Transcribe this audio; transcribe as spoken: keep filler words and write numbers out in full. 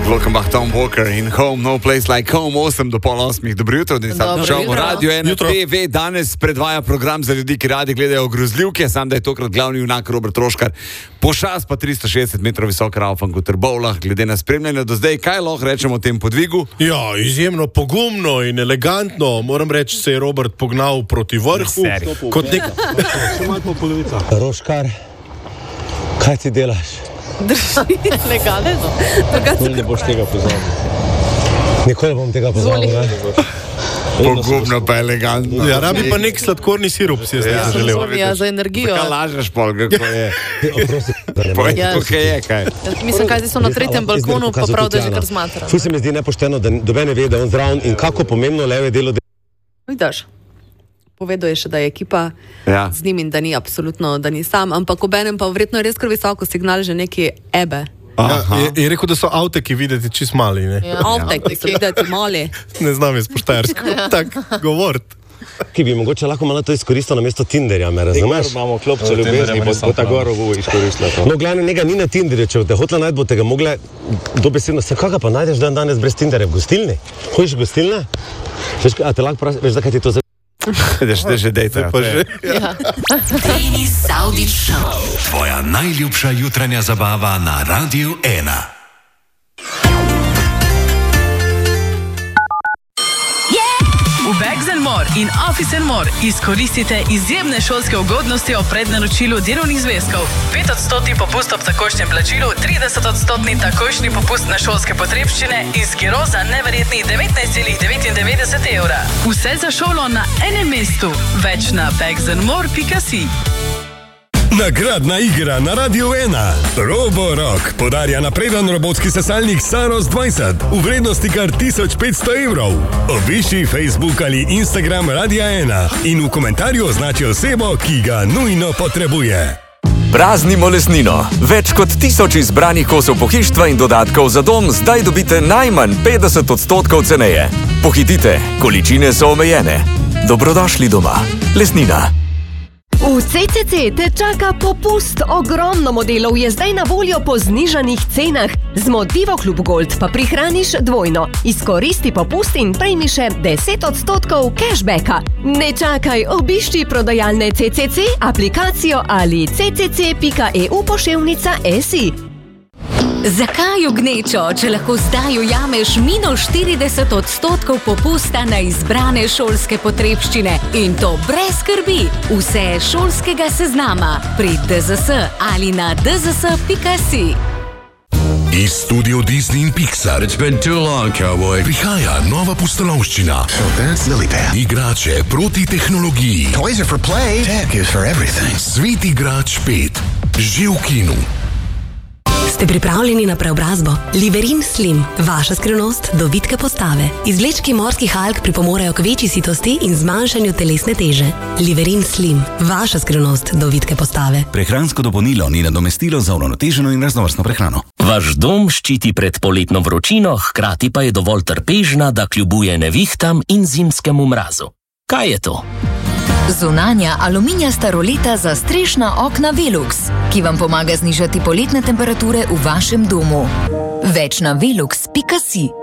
Welcome back, Tom Walker in Home, No Place Like Home, osem do pol osmih. Dobro jutro, da nisem šel v Radio ena T V. Danes predvaja program za ljudi, ki radi gledajo grozljivke, sam da je tokrat glavni junak Robert Troškar. Pošast pa tristo šestdeset metrov visok Raufan v Trbovljah. Glede na spremljanje do zdaj, kaj lahko rečemo o tem podvigu? Ja, izjemno pogumno in elegantno. Moram reči, se je Robert pognal proti vrhu. Kot nek... Troškar, kaj ti delaš? Drži, legalno. Nikoli ne boš tega pozabil. Nikoli bom tega pozabil, ne? Pogumno pa elegantno. Ja, rabi pa nek sladkorni sirup, si je zdaj Ja. zaželel. Ja, za energijo. Kaj lažeš, pol, kako je? Povej, Ja. kako je, kaj? Mislim, kaj zdaj so na tretjem balkonu, pa prav, da je že kar zmatra. Ful se mi zdi nepošteno, da doben ne ve, da je on zraven in kako pomembno leve delo. Vidiš, povedal je še, da je ekipa Ja. z njim in da ni absolutno, da ni sam, ampak obenem pa verjetno je res kar visoko signal že neki ebe. Ja, je, je rekel, da so avteki videti čist mali, ne? Ja, avtek, ki so videti mali. Ne znam jaz po štajersko tak govorit. Ki bi mogoče lahko malo to izkoristil na mesto Tinderja, me razumeš? Imamo klopco ljubezni, bo, bo ta goro bo izkoristila to. No, glavno, njega ni na Tinderju, če te hotla najti, bo tega mogla dobesedno, se kaga pa najdeš dan danes brez Tinderja v gostilni? Hojiš v gostilne? Veš, a te lahko pravi, veš, zakaj ti to za... Veš, da že dejte. Pa že. Ja. Denis Saudić Show. Tvoja najljubša jutranja zabava na Radiu ena. V Bags and More in Office and More izkoristite izjemne šolske ugodnosti ob prednaročilu delovnih zvezkov. pet odstotni popust ob takošnjem plačilu, trideset odstotni takošnji popust na šolske potrebščine in skiro za neverjetnih devetnajst celih devetindevetdeset evra. Vse za šolo na enem mestu. Več na bags and more pika si. Nagradna igra na Radiu ena. Roborock podarja napreden robotski sesalnik Saros dvajset v vrednosti kar tisoč petsto evrov. Obišči Facebook ali Instagram Radia ena in v komentarju označi osebo, ki ga nujno potrebuje. Praznimo lesnino. Več kot tisoč izbranih kosov pohištva in dodatkov za dom zdaj dobite najmanj petdeset odstotkov ceneje. Pohitite, količine so omejene. Dobrodošli doma. Lesnina. V C C C te čaka popust. Ogromno modelov je zdaj na voljo po znižanih cenah. Z Motivo Klub Gold pa prihraniš dvojno. Izkoristi popust in prejmi še deset odstotkov cashbacka. Ne čakaj, obišči prodajalne C C C, aplikacijo ali c c c pika e u poševnica si. Zakaj v gnečo, če lahko zdaj ujameš minus štirideset odstotkov popusta na izbrane šolske potrebščine in to brez skrbi? Vse šolskega seznama pri D Z S ali na d z s pika si. Iz studio Disney in Pixar It's been too long, cowboy. Prihaja nova pustolovščina. So that's Lilipad. Igrače proti tehnologiji. Toys are for play. Tech is for everything. Svet igrač pet. Že v kinu. Ste pripravljeni na preobrazbo? Liverin Slim, vaša skrivnost do vitke postave. Izvlečki morskih alg pripomorejo k večji sitosti in zmanjšanju telesne teže. Liverin Slim, vaša skrivnost do vitke postave. Prehransko dopolnilo ni nadomestilo za uravnoteženo in raznovrstno prehrano. Vaš dom ščiti pred poletno vročino, hkrati pa je dovolj trpežna, da kljubuje nevihtam in zimskemu mrazu. Kaj je to? Zunanja aluminijasta roleta za strešna okna Velux, ki vam pomaga znižati poletne temperature v vašem domu. Več na velux pika si.